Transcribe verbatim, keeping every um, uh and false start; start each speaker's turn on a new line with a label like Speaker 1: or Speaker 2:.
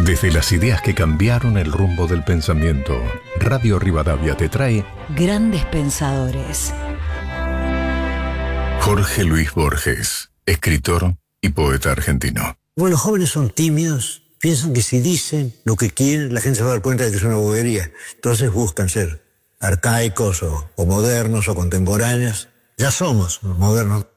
Speaker 1: Desde las ideas que cambiaron el rumbo del pensamiento, Radio Rivadavia te trae
Speaker 2: Grandes Pensadores.
Speaker 1: Jorge Luis Borges, escritor y poeta argentino.
Speaker 3: Bueno, los jóvenes son tímidos, piensan que si dicen lo que quieren, la gente se va a dar cuenta de que es una bobería. Entonces buscan ser arcaicos o, o modernos o contemporáneos. Ya somos modernos.